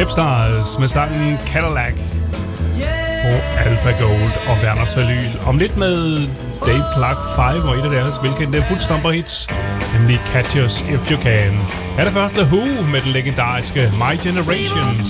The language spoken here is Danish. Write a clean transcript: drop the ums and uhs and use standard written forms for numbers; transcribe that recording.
Hipstars med sangen Cadillac på Alpha Gold og Werners Vinyl. Om lidt med Dave Clark 5 og et af deres velkendte fuldstopper-hits, nemlig Catch Us If You Can. Er det første Who med den legendariske My Generation.